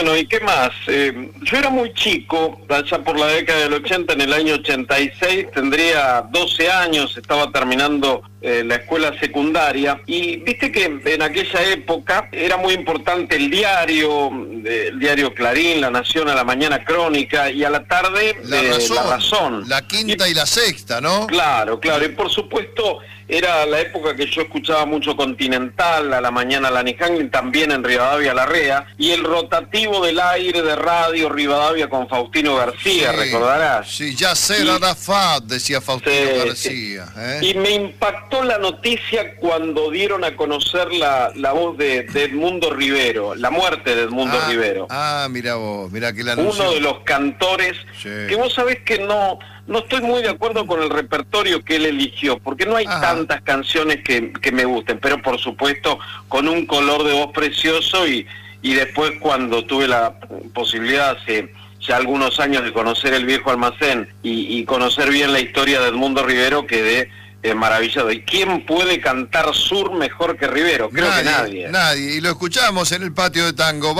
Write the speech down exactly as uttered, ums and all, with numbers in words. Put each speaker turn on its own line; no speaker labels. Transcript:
Bueno, ¿y qué más? Eh, yo era muy chico, allá por la década del ochenta, en el año ochenta y seis, tendría doce años, estaba terminando eh, la escuela secundaria, y viste que en aquella época era muy importante el diario, eh, el diario Clarín, La Nación, a la mañana Crónica, y a la tarde
La
eh,
Razón,
La Razón.
La Quinta y, y la Sexta, ¿no?
Claro, claro, y por supuesto era la época que yo escuchaba mucho Continental, a la mañana Lani Hanglin, también en Rivadavia Larrea, y el rotativo del aire de radio Rivadavia con Faustino García,
sí,
¿recordarás?
Sí, Yasser Arafat, decía Faustino sí, García.
Sí.
¿eh?
Y me impactó la noticia cuando dieron a conocer la, la voz de, de Edmundo Rivero, la muerte de Edmundo
ah,
Rivero.
Ah, mira vos, mira que la anunció.
Uno de los cantores, sí. que vos sabés que no... No estoy muy de acuerdo con el repertorio que él eligió, porque no hay Ajá. tantas canciones que, que me gusten, pero por supuesto con un color de voz precioso, y, y después cuando tuve la posibilidad hace ya algunos años de conocer el Viejo Almacén y, y conocer bien la historia de Edmundo Rivero, quedé eh, maravillado. ¿Y quién puede cantar sur mejor que Rivero? Creo
nadie,
que nadie.
Nadie, y lo escuchamos en el Patio de Tango.